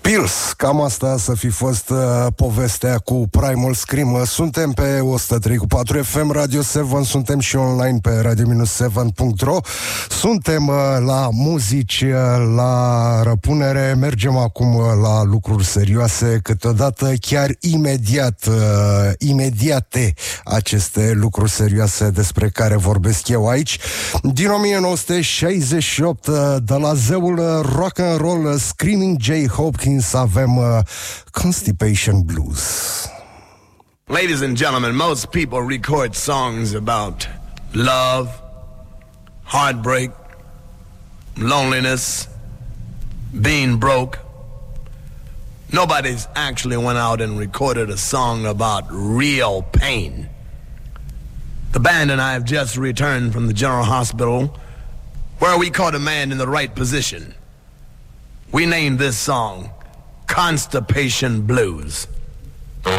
Pills, cam asta să fi fost povestea cu Primal Scream. Suntem pe 103.4 FM, Radio 7, suntem și online pe radio-7.ro. Suntem la muzici, la răpunere, mergem acum la lucruri serioase, câteodată chiar imediate aceste lucruri serioase despre care vorbesc eu aici. Din 1968, de la zeul rock and roll Screaming Jay Hopkins, avem Constipation Blues. Ladies and gentlemen, most people record songs about love, heartbreak, loneliness, being broke. Nobody's actually went out and recorded a song about real pain. The band and I have just returned from the General Hospital, where we caught a man in the right position. We named this song Constipation Blues.